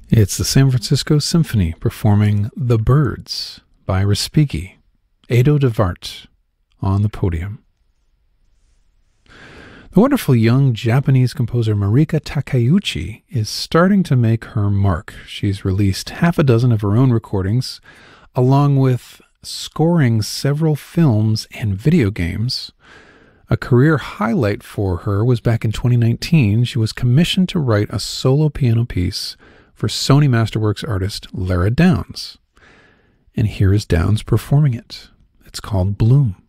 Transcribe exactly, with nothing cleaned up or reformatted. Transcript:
It's the San Francisco Symphony performing The Birds by Respighi, Edo de Wart on the podium. The wonderful young Japanese composer Marika Takeuchi is starting to make her mark. She's released half a dozen of her own recordings, along with scoring several films and video games. A career highlight for her was back in twenty nineteen. She was commissioned to write a solo piano piece for Sony Masterworks artist Lara Downs. And here is Downs performing it. It's called Bloom.